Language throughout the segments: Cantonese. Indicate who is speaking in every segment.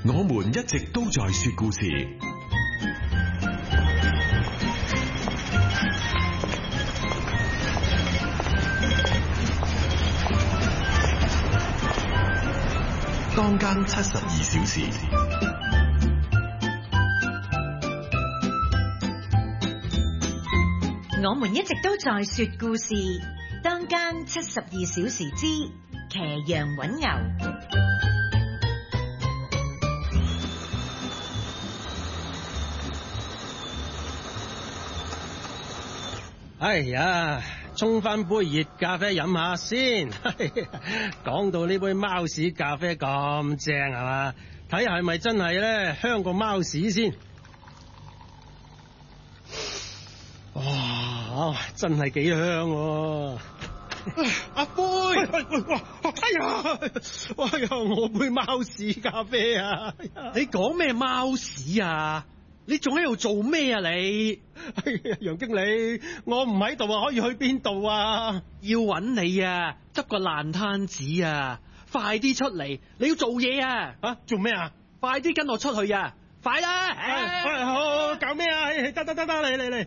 Speaker 1: 我們一直都在說故事。當間72小時。
Speaker 2: 我們一直都在說故事。當間72小時之騎羊搵牛。
Speaker 3: 哎呀，沖翻杯熱咖啡飲下先。講到呢杯貓屎咖啡咁正係嘛，睇下係咪真係咧香過貓屎先。哇，真係幾香喎！
Speaker 4: 阿杯，
Speaker 3: 哎呀，我杯貓屎咖啡啊！
Speaker 4: 你講咩貓屎啊？你仲喺度做咩啊？你，
Speaker 3: 哎呀，楊經理，我唔喺度啊，可以去邊度啊？
Speaker 4: 要揾你啊，執個爛攤子啊！快啲出嚟，你要做嘢啊！
Speaker 3: 啊，做咩啊？
Speaker 4: 快啲跟我出去啊！快啦！
Speaker 3: 好，搞咩啊？得，嚟。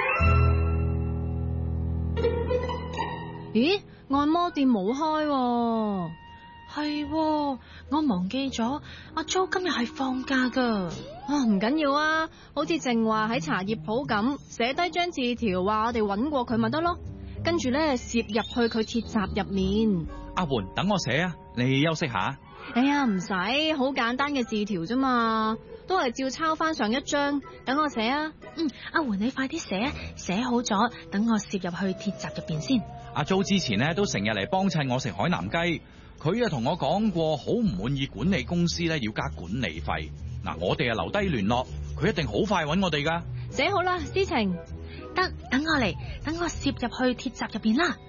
Speaker 5: 咦，按摩店冇開喎。係喎，我忘記咗阿 Jo 今日係放假噶。唔緊要啊，好似淨話喺茶葉鋪咁寫低張字條，話我哋揾過佢咪得咯。跟住咧攝入去佢鐵閘入面。
Speaker 6: 阿媛，等我寫啊，你休息下。
Speaker 5: 哎呀，唔使，好簡單嘅字條啫嘛，都係照抄翻上一張。等我寫啊。阿媛你快啲寫啊，寫好咗，等我攝入去鐵閘入邊先。
Speaker 6: 阿 Jo 之前咧都成日嚟幫襯我食海南雞，佢啊同我講過好唔滿意管理公司咧要加管理費。嗱，我哋啊留低聯絡，佢一定好快揾我哋噶。
Speaker 5: 寫好啦，思晴，得，等我嚟，等我攝入去鐵閘入邊啦。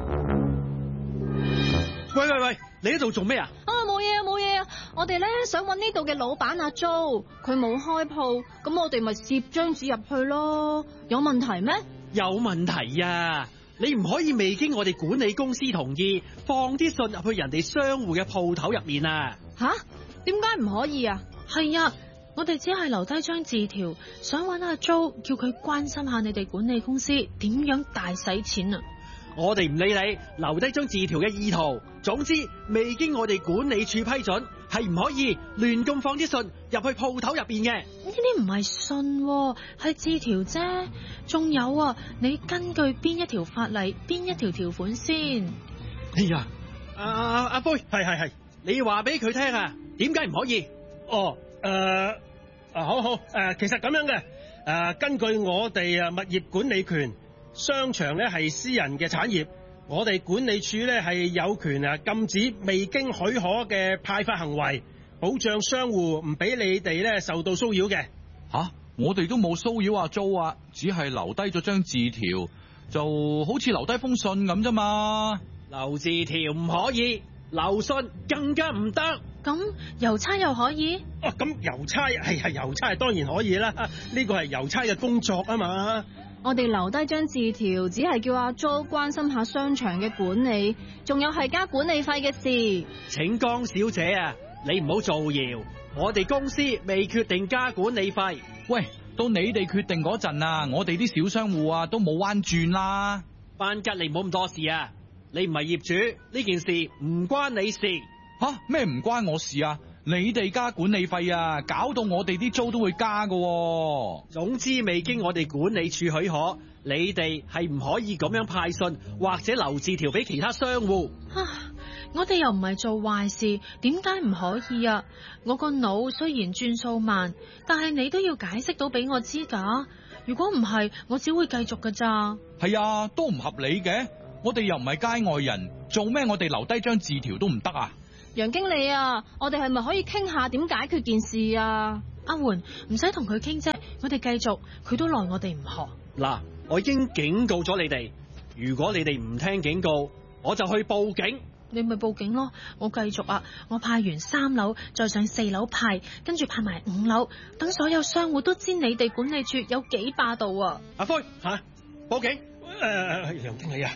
Speaker 4: 喂，你喺度做咩啊？
Speaker 5: 冇嘢啊，我哋咧想揾呢度嘅老闆阿 Jo，佢冇開鋪，咁我哋咪攝張紙入去咯，有問題咩？
Speaker 4: 有問題啊！你唔可以未經我哋管理公司同意，放啲信入去人哋商戶嘅鋪頭入面啊！
Speaker 5: 吓？點解唔可以啊？係啊，我哋只係留低張字條，想揾阿 Jo，叫佢關心下你哋管理公司點樣大使錢啊！
Speaker 4: 我哋唔理你留低張字條嘅意圖，總之未經我哋管理處批准，係唔可以亂咁放啲信入去鋪頭入邊嘅。
Speaker 5: 呢啲唔係信喎，係字條啫。仲有啊，你根據邊一條法例、邊一條條款先？
Speaker 4: 哎呀，阿杯，係，你話俾佢聽啊，點解唔可以？
Speaker 3: 好，其實咁樣嘅，根據我哋物業管理權，商場咧係私人嘅產業，我哋管理處咧係有權禁止未經許可嘅派發行為，保障商戶唔俾你哋咧受到騷擾嘅。
Speaker 6: 吓，我哋都冇騷擾阿 Jo 啊，只係留低咗張字條，就好似留低封信咁啫嘛。
Speaker 4: 留字條唔可以，留信更加唔得。
Speaker 5: 咁郵差又可以？
Speaker 3: 咁郵差係郵差當然可以啦，呢個係郵差嘅工作啊嘛。
Speaker 5: 我哋留低張字條，只係叫阿 Jo 關心下商場嘅管理，仲有係加管理費嘅事。
Speaker 4: 請江小姐啊，你唔好造謠，我哋公司未決定加管理費。
Speaker 6: 喂，到你哋決定嗰陣啊，我哋啲小商戶啊都冇彎轉啦。
Speaker 4: 班吉，你唔好咁多事啊，你唔係業主，呢件事唔關你事。
Speaker 6: 吓，咩唔關我事啊？你哋加管理費啊，搞到我哋啲租都會加噶。
Speaker 4: 總之未經我哋管理處許可，你哋係唔可以咁樣派信或者留字條俾其他商戶。
Speaker 5: 我哋又唔係做壞事，點解唔可以啊？我個腦雖然轉數慢，但係你都要解釋到俾我知噶。如果唔係，我只會繼續噶咋。
Speaker 6: 係啊，都唔合理嘅。我哋又唔係街外人，做咩我哋留低張字條都唔得啊？
Speaker 5: 楊經理啊，我哋係咪可以傾下點解決件事啊？阿媛，唔使同佢傾啫，我哋繼續，佢都奈我哋唔何。
Speaker 4: 嗱，我已經警告咗你哋，如果你哋唔聽警告，我就去報警。
Speaker 5: 你咪報警咯，我繼續啊！我派完3樓，再上4樓派，跟住派埋5樓，等所有商戶都知你哋管理處有幾霸道啊！
Speaker 4: 阿輝，報警！
Speaker 3: 楊經理啊，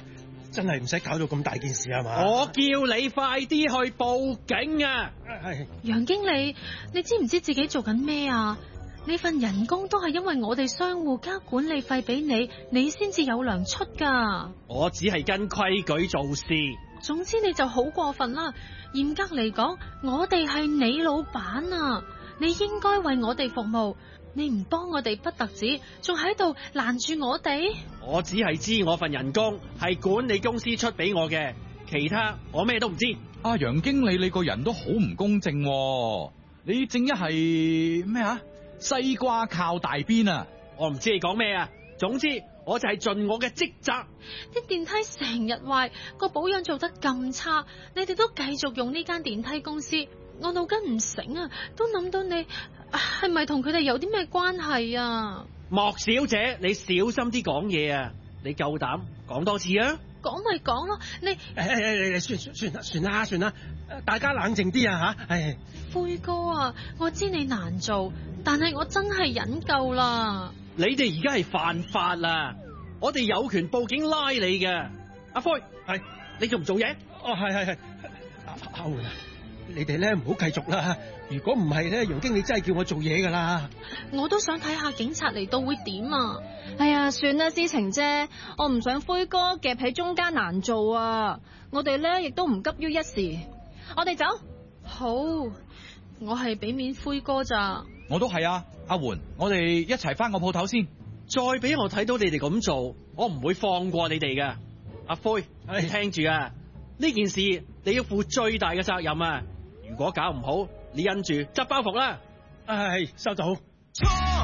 Speaker 3: 真係唔使搞到咁大件事係嘛？
Speaker 4: 我叫你快啲去報警啊！
Speaker 3: 係
Speaker 5: 楊經理，你知唔知自己做緊咩啊？你份人工都係因為我哋商戶交管理費俾你，你先至有糧出噶。
Speaker 4: 我只係跟規矩做事。
Speaker 5: 總之你就好過分啦！嚴格嚟講，我哋係你老闆啊，你應該為我哋服務。你唔幫我哋不特止，仲喺度攔住我哋。
Speaker 4: 我只係知我份人工係管理公司出俾我嘅，其他我咩都唔知。
Speaker 6: 阿楊經理，你個人都好唔公正喎，你正一係咩啊？西瓜靠大邊啊！
Speaker 4: 我唔知你講咩啊，總之我就係盡我嘅職責。
Speaker 5: 啲電梯成日壞，個保養做得咁差，你哋都繼續用呢間電梯公司，我腦筋唔醒啊，都諗到你係咪同佢哋有啲咩關係啊？
Speaker 4: 莫小姐，你小心啲講嘢啊！你夠膽講多次啊？
Speaker 5: 講咪講咯，你
Speaker 3: 算啦，大家冷靜啲啊吓！唉，
Speaker 5: 灰哥啊，我知你難做，但係我真係忍夠啦。
Speaker 4: 你哋而家係犯法啦，我哋有權報警拉你嘅。阿輝，
Speaker 3: 係
Speaker 4: 你仲唔做嘢？
Speaker 3: 哦，係，阿媛啊，你哋咧唔好繼續啦。如果唔係咧，楊經理真係叫我做嘢噶啦。
Speaker 5: 我都想睇下警察嚟到會點啊！
Speaker 7: 哎呀，算啦，思晴姐，我唔想灰哥夾喺中間難做啊！我哋咧亦都唔急於一時，我哋走。
Speaker 5: 好，我係俾面灰哥咋。
Speaker 6: 我都係啊，阿媛，我哋一齊翻個鋪頭先。
Speaker 4: 再俾我睇到你哋咁做，我唔會放過你哋㗎。阿輝，你聽住啊，呢件事你要負最大嘅責任啊！如果搞唔好，你因住執包袱啦。
Speaker 3: 係收到。